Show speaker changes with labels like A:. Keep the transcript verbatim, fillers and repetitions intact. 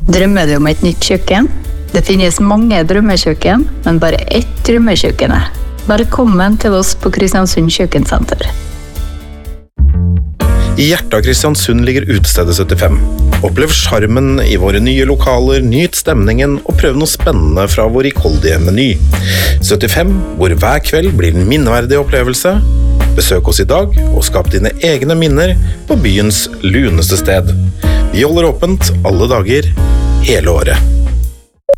A: Drømmer du om et nytt kjøkken? Det finnes mange drømmekjøkken, men bare ett drømmekjøkken. Velkommen til oss på Kristiansund Kjøkkensenter.
B: I hjertet av Kristiansund ligger Utestedet syttifem. Opplev charmen i våre nye lokaler, nyt stemningen og prøv noe spennende fra vår rikholdige meny. syttifem, hvor hver kveld blir en minneverdig opplevelse. Besøk oss i dag og skap dine egne minner på byens luneste sted. Vi holder åpent alle dager, hele året.